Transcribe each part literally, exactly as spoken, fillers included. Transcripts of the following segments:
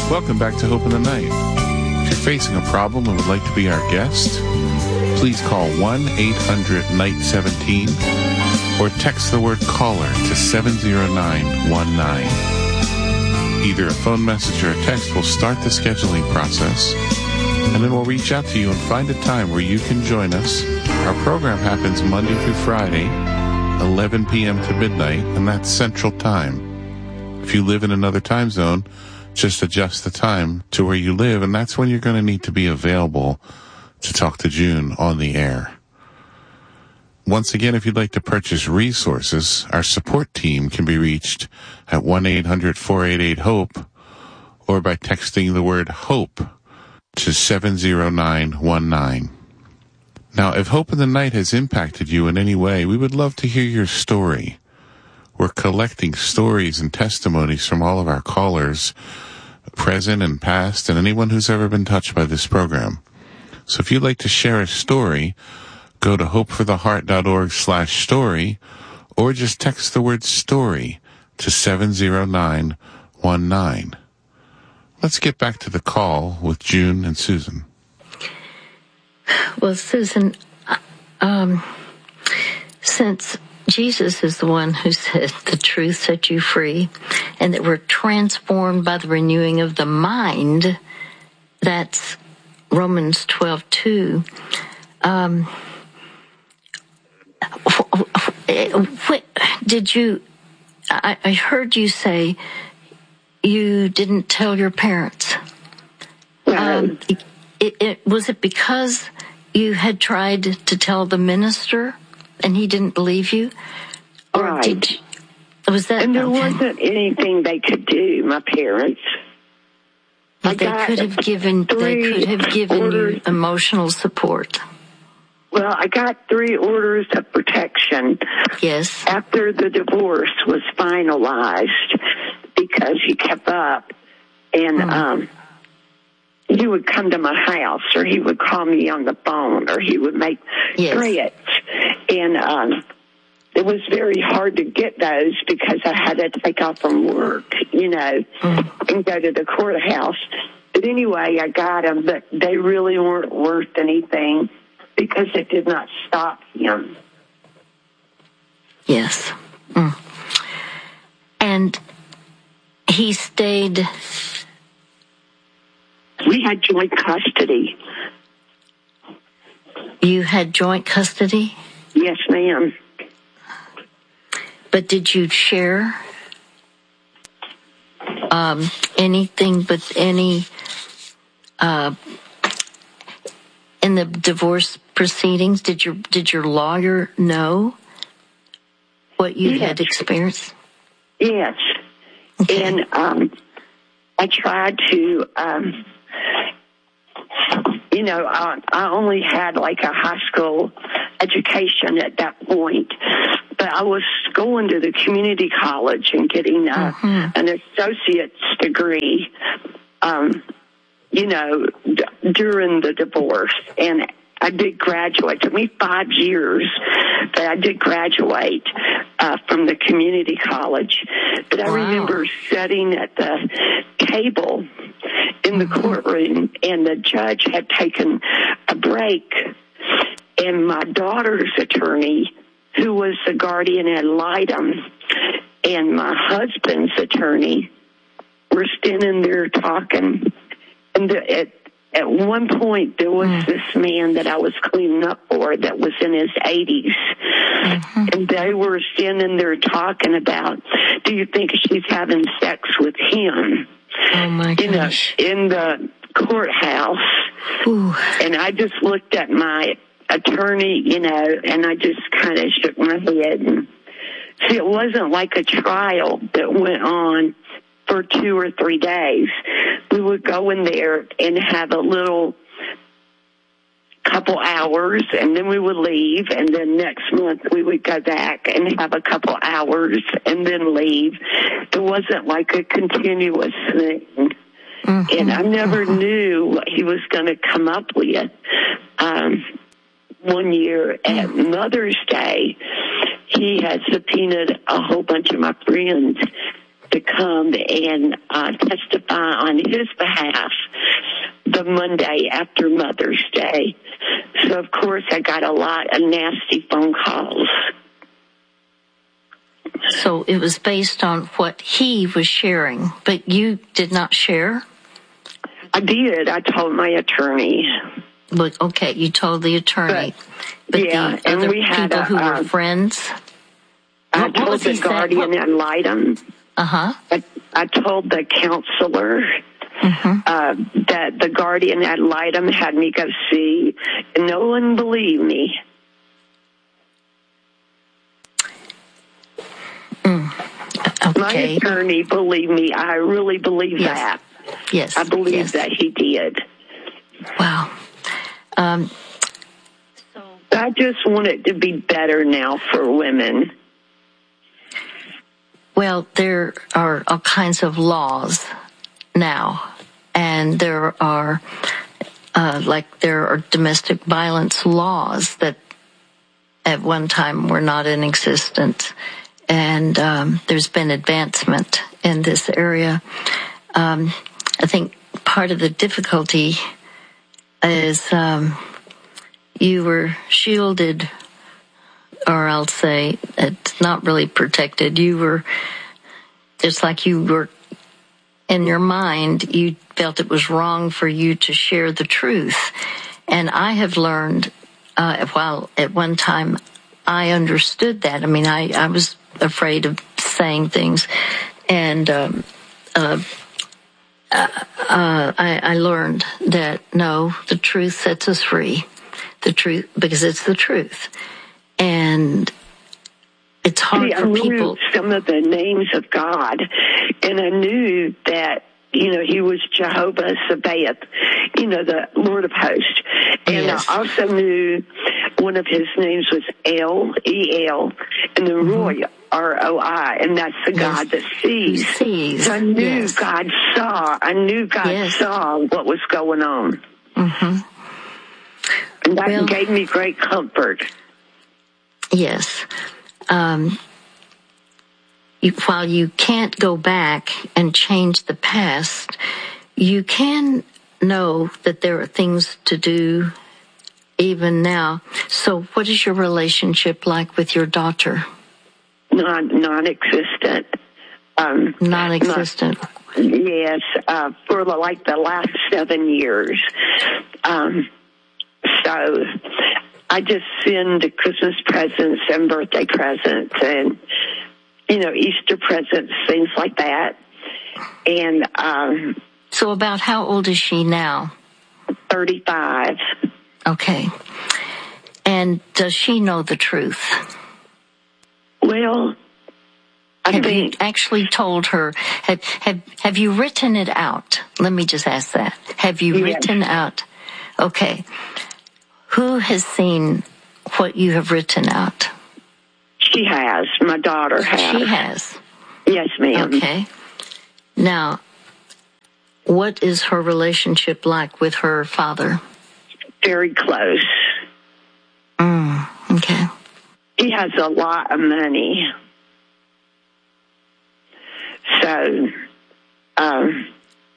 Welcome back to Hope in the Night. If you're facing a problem and would like to be our guest, please call one eight hundred night seventeen or text the word caller to seven zero nine one nine. Either a phone message or a text will start the scheduling process, and then we'll reach out to you and find a time where you can join us. Our program happens Monday through Friday, eleven p.m. to midnight, and that's Central Time. If you live in another time zone, just adjust the time to where you live, and that's when you're going to need to be available to talk to June on the air. Once again, if you'd like to purchase resources, our support team can be reached at one eight hundred four eight eight HOPE or by texting the word HOPE to seven zero nine one nine. Now, if Hope in the Night has impacted you in any way, we would love to hear your story. We're collecting stories and testimonies from all of our callers, present and past, and anyone who's ever been touched by this program. So if you'd like to share a story, go to hopefortheheart.org slash story, or just text the word story to seven zero nine one nine. Let's get back to the call with June and Susan. Well, Susan, um, since Jesus is the one who said the truth set you free, and that we're transformed by the renewing of the mind, that's Romans twelve two. Um, what did you, I, I heard you say you didn't tell your parents. Um, it, it, was it because you had tried to tell the minister and he didn't believe you? Or right. Did you, was that, and there okay. wasn't anything they could do, my parents. Well, they could have given, they could have given orders. you emotional support. Well, I got three orders of protection. Yes. After the divorce was finalized, because he kept up, and mm. um, he would come to my house, or he would call me on the phone, or he would make yes. threats, and um, it was very hard to get those because I had to take off from work, you know, mm. and go to the courthouse. But anyway, I got them, but they really weren't worth anything because it did not stop him. Yes. Mm. And he stayed... We had joint custody. You had joint custody? Yes, ma'am. But did you share um, anything but any... Uh, in the divorce proceedings, did your did your lawyer know what you yes. had experienced? Yes. Okay. And um, I tried to, um, you know, I, I only had like a high school education at that point, but I was going to the community college and getting a, mm-hmm. an associate's degree, um, you know, d- during the divorce. And I did graduate. It took me five years, but I did graduate uh, from the community college. But I wow. remember sitting at the table in the mm-hmm. courtroom, and the judge had taken a break, and my daughter's attorney, who was the guardian ad litem, and my husband's attorney were standing there talking. And the, at, at one point, there was mm. this man that I was cleaning up for that was in his eighties. Mm-hmm. And they were standing there talking about, do you think she's having sex with him? Oh, my gosh. In, a, in the courthouse. Ooh. And I just looked at my attorney, you know, and I just kind of shook my head. And see, it wasn't like a trial that went on for two or three days. We would go in there and have a little couple hours, and then we would leave, and then next month we would go back and have a couple hours and then leave. It wasn't like a continuous thing. Mm-hmm. And I never mm-hmm. knew what he was going to come up with. Um, one year at mm-hmm. Mother's Day, he had subpoenaed a whole bunch of my friends to come and uh, testify on his behalf the Monday after Mother's Day. So, of course, I got a lot of nasty phone calls. So it was based on what he was sharing, but you did not share? I did. I told my attorney. Well, okay, you told the attorney. But, but yeah, the and other we had people a, who uh, were friends? I What- what told was the he saying? guardian What- ad litem. Uh-huh. I, I told the counselor Mm-hmm. uh, that the guardian ad litem had me go see, and no one believed me. Okay. My attorney believed me. I really believe Yes. that. Yes. I believe yes. that he did. Wow. Um, I just want it to be better now for women. well, there are all kinds of laws now, and there are, uh, like, there are domestic violence laws that at one time were not in existence, and um, there's been advancement in this area. Um, I think part of the difficulty is um, you were shielded, or I'll say it's not really protected. You were, it's like you were, in your mind, you felt it was wrong for you to share the truth. And I have learned, uh, while at one time I understood that. I mean, I, I was afraid of saying things, and um, uh, uh, I, I learned that no, the truth sets us free. The truth, because it's the truth, and it's hard See, for I knew people. some of the names of God, and I knew that, you know, he was Jehovah Sabaoth, you know, the Lord of Hosts. And Yes. I also knew one of his names was El, E L, and the Mm-hmm. Roy, R O I, and that's the Yes. God that sees. Who sees. So I knew Yes. God saw. I knew God Yes. saw what was going on. Mm-hmm. And that Well- gave me great comfort. Yes. Um, you, while you can't go back and change the past, you can know that there are things to do even now. So what is your relationship like with your daughter? Non, non-existent. Um, Non-existent. Yes, uh, for the, like the last seven years. Um, so I just send Christmas presents and birthday presents and, you know, Easter presents, things like that. And um, So about how old is she now? thirty-five. Okay. And does she know the truth? Well, I Have you think actually told her? Have have have you written it out? Let me just ask that. Have you Yes. written out? Okay. Who has seen what you have written out? she has. My daughter has. She has. Yes, ma'am. Okay. Now, what is her relationship like with her father? Very close. Mm, okay. He has a lot of money. So, um,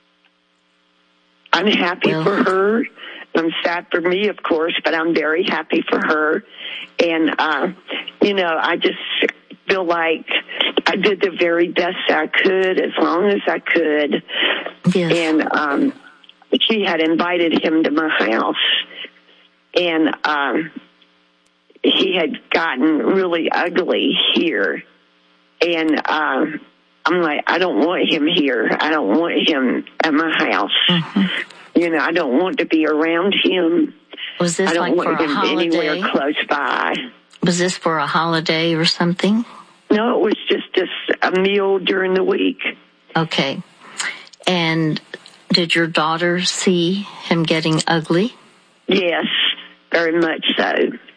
I'm happy Well- for her. I'm sad for me, of course, but I'm very happy for her. And, uh, you know, I just feel like I did the very best I could as long as I could. Yes. And um, she had invited him to my house. And um, he had gotten really ugly here. And um, I'm like, I don't want him here. I don't want him at my house. Mm-hmm. You know, I don't want to be around him. Was this I don't like for want a him holiday? anywhere close by. Was this for a holiday or something? No, it was just just a meal during the week. Okay. And did your daughter see him getting ugly? Yes, very much so.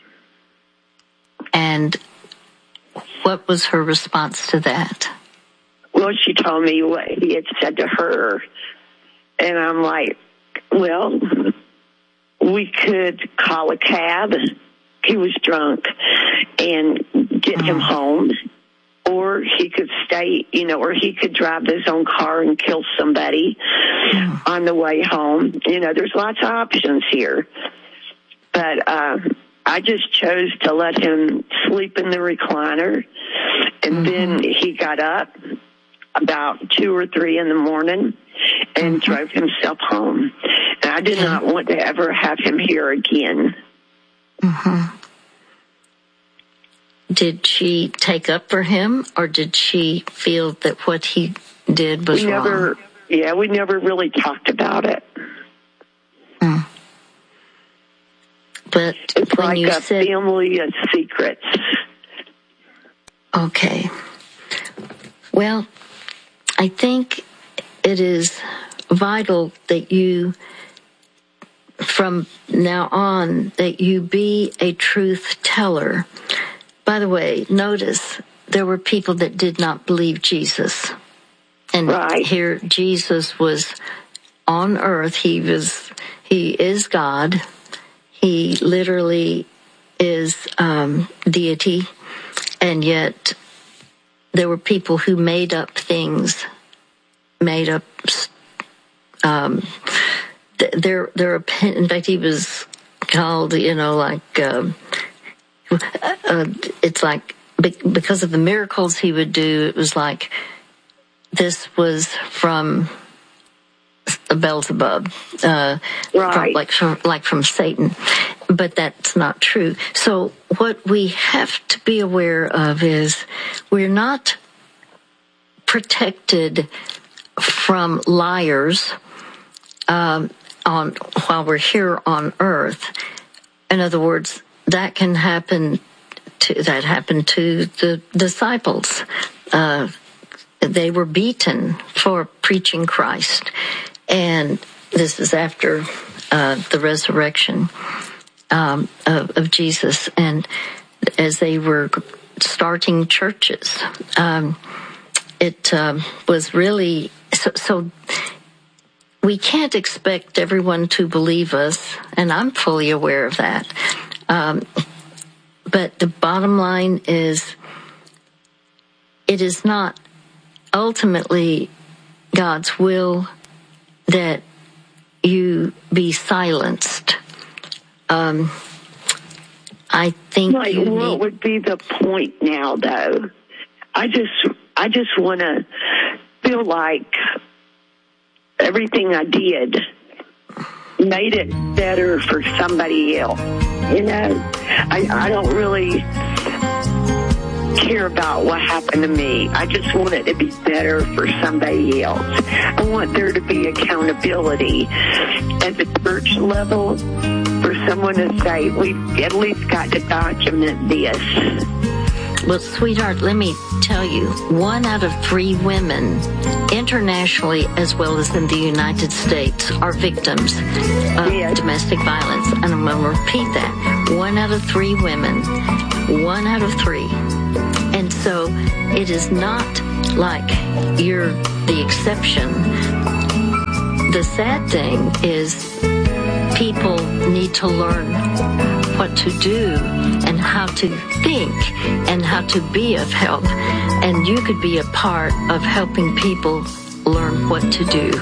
And what was her response to that? Well, she told me what he had said to her. And I'm like, well, we could call a cab. He was drunk and get him home. or he could stay, you know, or he could drive his own car and kill somebody mm. on the way home. You know, there's lots of options here. But uh, I just chose to let him sleep in the recliner, and mm-hmm. then he got up about two or three in the morning and mm-hmm. drove himself home. And I did okay. not want to ever have him here again. Mm-hmm. Did she take up for him, or did she feel that what he did was we never, wrong? Yeah, we never really talked about it. Mm. But it's when like you a said, family of secrets. Okay. Well, I think it is vital that you, from now on, that you be a truth teller. By the way, notice there were people that did not believe Jesus. And right. here Jesus was on earth. He was, he is God. He literally is um, deity. And yet there were people who made up things, made up, um, their, their opinion. In fact, he was called, you know, like, um, Uh, it's like because of the miracles he would do, it was like this was from Beelzebub, uh, right. from, like from, like from Satan, but that's not true. So what we have to be aware of is we're not protected from liars um, on while we're here on earth. In other words, that can happen to, that happened to the disciples. Uh, they were beaten for preaching Christ. And this is after uh, the resurrection um, of, of Jesus. And as they were starting churches, um, it um, was really, so, so we can't expect everyone to believe us, and I'm fully aware of that. Um, but the bottom line is, it is not ultimately God's will that you be silenced. Um, I think like, you what need... would be the point now, though? I just, I just want to feel like everything I did made it better for somebody else. You know, I, I don't really care about what happened to me. I just want it to be better for somebody else. I want there to be accountability at the church level for someone to say, we've at least got to document this. Well, sweetheart, let me tell you, one out of three women internationally as well as in the United States are victims of yes. domestic violence. And I'm going to repeat that. One out of three women. One out of three. And so it is not like you're the exception. The sad thing is people need to learn what to do and how to think and how to be of help. And you could be a part of helping people learn what to do.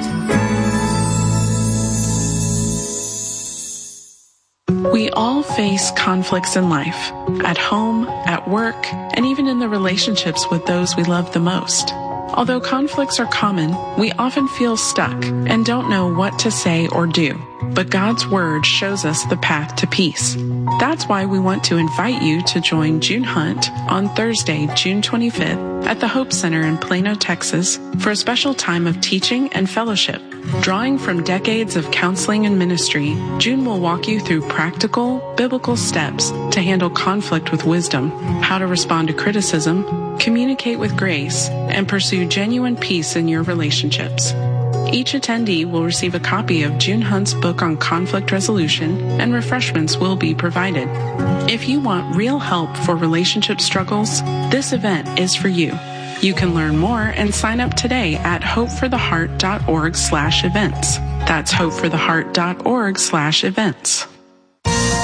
We all face conflicts in life, at home, at work, and even in the relationships with those we love the most. Although conflicts are common, we often feel stuck and don't know what to say or do. But God's Word shows us the path to peace. That's why we want to invite you to join June Hunt on Thursday, June twenty-fifth at the Hope Center in Plano, Texas for a special time of teaching and fellowship. Drawing from decades of counseling and ministry, June will walk you through practical, biblical steps to handle conflict with wisdom, how to respond to criticism, communicate with grace, and pursue genuine peace in your relationships. Each attendee will receive a copy of June Hunt's book on conflict resolution, and refreshments will be provided. If you want real help for relationship struggles, this event is for you. You can learn more and sign up today at hopefortheheart.org slash events. That's hopefortheheart.org slash events.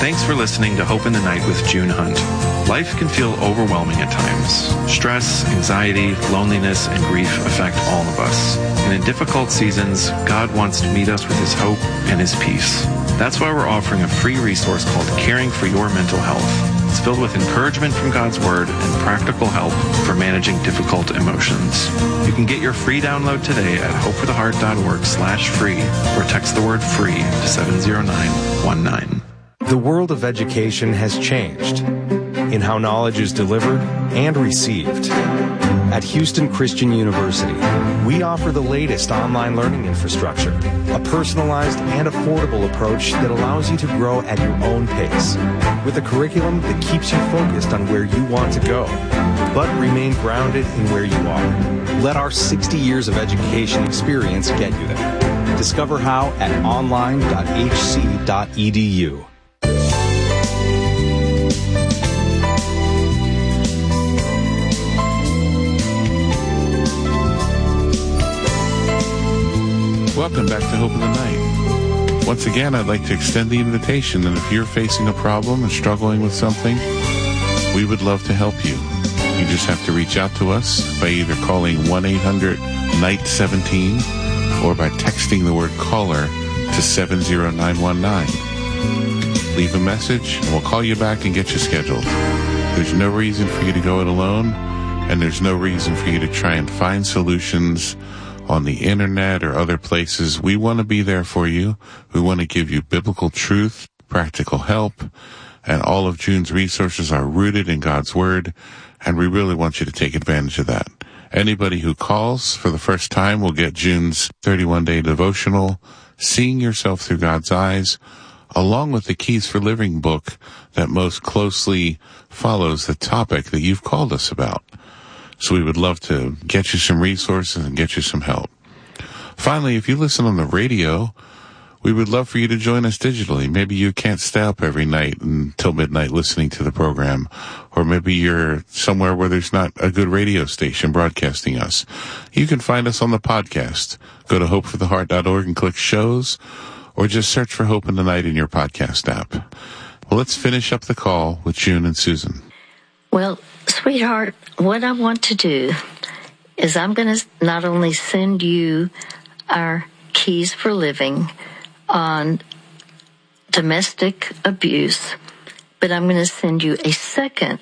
Thanks for listening to Hope in the Night with June Hunt. Life can feel overwhelming at times. Stress, anxiety, loneliness, and grief affect all of us. And in difficult seasons, God wants to meet us with His hope and His peace. That's why we're offering a free resource called Caring for Your Mental Health. It's filled with encouragement from God's Word and practical help for managing difficult emotions. You can get your free download today at hopefortheheart.org slash free or text the word free to seven zero nine one nine. The world of education has changed in how knowledge is delivered and received. At Houston Christian University, we offer the latest online learning infrastructure, a personalized and affordable approach that allows you to grow at your own pace, with a curriculum that keeps you focused on where you want to go, but remain grounded in where you are. Let our sixty years of education experience get you there. Discover how at online dot h c dot e d u. Welcome back to Hope in the Night. Once again, I'd like to extend the invitation that if you're facing a problem and struggling with something, we would love to help you. You just have to reach out to us by either calling one eight hundred night seventeen or by texting the word caller to seven zero nine one nine. Leave a message and we'll call you back and get you scheduled. There's no reason for you to go it alone, and there's no reason for you to try and find solutions on the internet or other places. We want to be there for you. We want to give you biblical truth, practical help, and all of June's resources are rooted in God's Word, and we really want you to take advantage of that. Anybody who calls for the first time will get June's thirty-one day devotional, Seeing Yourself Through God's Eyes, along with the Keys for Living book that most closely follows the topic that you've called us about. So we would love to get you some resources and get you some help. Finally, if you listen on the radio, we would love for you to join us digitally. Maybe you can't stay up every night until midnight listening to the program, or maybe you're somewhere where there's not a good radio station broadcasting us. You can find us on the podcast. Go to hope for the heart dot org and click shows, or just search for Hope in the Night in your podcast app. Well, let's finish up the call with June and Susan. Well, sweetheart, what I want to do is I'm going to not only send you our Keys for Living on domestic abuse, but I'm going to send you a second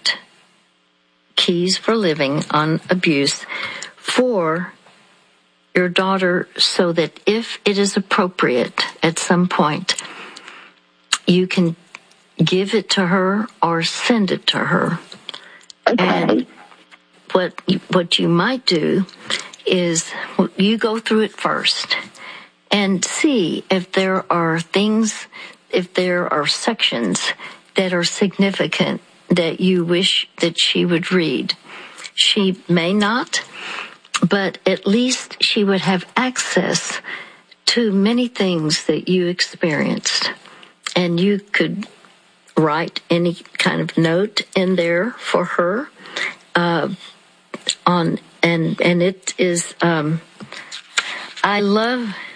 Keys for Living on abuse for your daughter, so that if it is appropriate at some point, you can give it to her or send it to her. Okay. And what what you might do is you go through it first and see if there are things, if there are sections that are significant that you wish that she would read. She may not, but at least she would have access to many things that you experienced. And you could write any kind of note in there for her, uh, on, and, and it is, um, I love